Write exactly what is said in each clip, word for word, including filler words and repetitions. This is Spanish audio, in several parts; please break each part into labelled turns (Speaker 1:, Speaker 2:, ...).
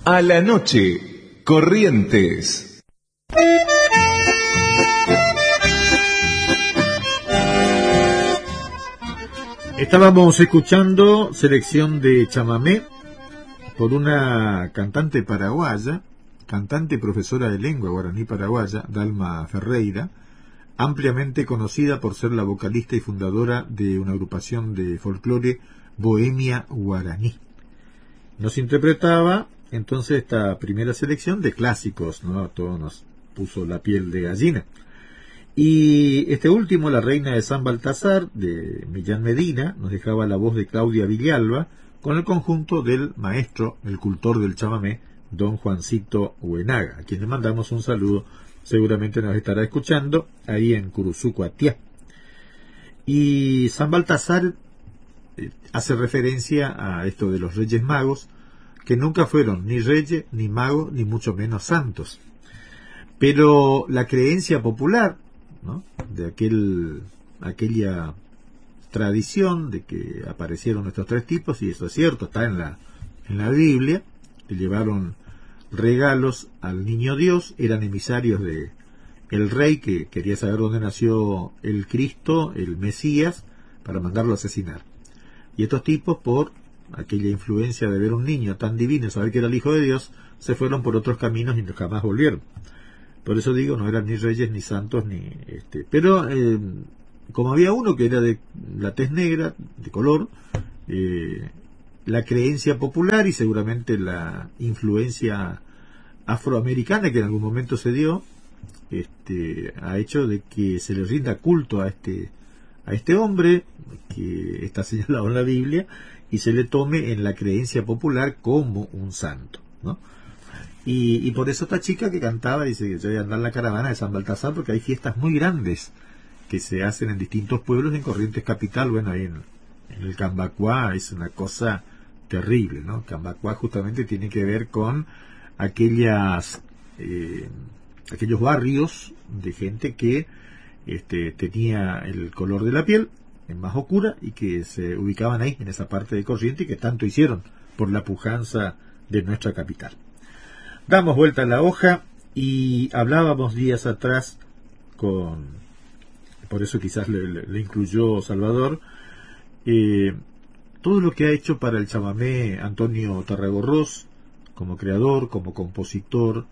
Speaker 1: A la noche, Corrientes.
Speaker 2: Estábamos escuchando selección de chamamé por una cantante paraguaya, cantante y profesora de lengua guaraní paraguaya, Dalma Ferreira, ampliamente conocida por ser la vocalista y fundadora de una agrupación de folclore Bohemia Guaraní. Nos interpretaba entonces esta primera selección de clásicos, ¿no? Todo nos puso la piel de gallina. Y este último, La Reina de San Baltasar, de Millán Medina, nos dejaba la voz de Claudia Villalba, con el conjunto del maestro, el cultor del chamamé, don Juancito Huenaga, a quien le mandamos un saludo, seguramente nos estará escuchando, ahí en Curuzú, Cuatiá. Y San Baltasar eh, hace referencia a esto de los Reyes Magos, que nunca fueron ni reyes, ni magos, ni mucho menos santos. Pero la creencia popular, ¿no?, de aquel aquella tradición de que aparecieron estos tres tipos, y eso es cierto, está en la en la Biblia, que llevaron regalos al niño Dios, eran emisarios de el rey que quería saber dónde nació el Cristo, el Mesías, para mandarlo a asesinar. Y estos tipos, por aquella influencia de ver un niño tan divino, saber que era el Hijo de Dios, se fueron por otros caminos y jamás volvieron. Por eso digo, no eran ni reyes, ni santos, ni este. Pero eh, como había uno que era de la tez negra, de color, eh, la creencia popular y seguramente la influencia afroamericana que en algún momento se dio, este, ha hecho de que se le rinda culto a este a este hombre que está señalado en la Biblia y se le tome en la creencia popular como un santo, ¿no? Y, y por eso esta chica que cantaba dice que yo voy a andar en la caravana de San Baltasar, porque hay fiestas muy grandes que se hacen en distintos pueblos, en Corrientes capital, bueno, ahí en, en el Cambacuá es una cosa terrible, ¿no? Cambacuá justamente tiene que ver con aquellas eh, aquellos barrios de gente que este, tenía el color de la piel más oscura y que se ubicaban ahí en esa parte de Corrientes y que tanto hicieron por la pujanza de nuestra capital. Damos vuelta a la hoja y hablábamos días atrás con, por eso quizás le, le, le incluyó Salvador, eh, todo lo que ha hecho para el chamamé Antonio Tarragorros, como creador, como compositor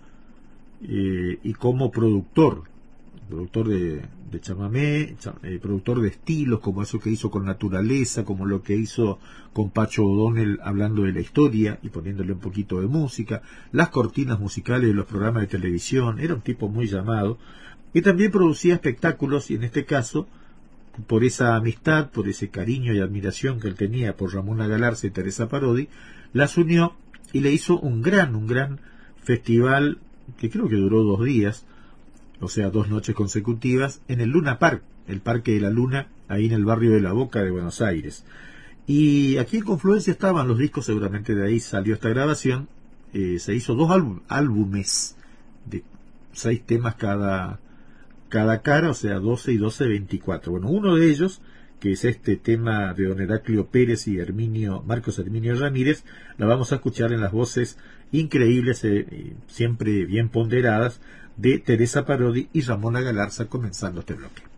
Speaker 2: eh, y como productor, productor de, de chamamé, cham, eh, productor de estilos, como eso que hizo con Naturaleza, como lo que hizo con Pacho O'Donnell hablando de la historia y poniéndole un poquito de música, las cortinas musicales de los programas de televisión. Era un tipo muy llamado y también producía espectáculos, y en este caso, por esa amistad, por ese cariño y admiración que él tenía por Ramona Galarza y Teresa Parodi, las unió y le hizo un gran, un gran festival que creo que duró dos días, o sea, dos noches consecutivas, en el Luna Park, el Parque de la Luna, ahí en el barrio de La Boca de Buenos Aires. Y aquí en Confluencia estaban los discos, seguramente de ahí salió esta grabación. Eh, se hizo dos álbum, álbumes de seis temas cada, cada cara, o sea, doce y doce, veinticuatro. Bueno, uno de ellos, que es este tema de don Heraclio Pérez y Herminio, Marcos Herminio Ramírez, la vamos a escuchar en las voces increíbles, eh, siempre bien ponderadas, de Teresa Parodi y Ramona Galarza, comenzando este bloque.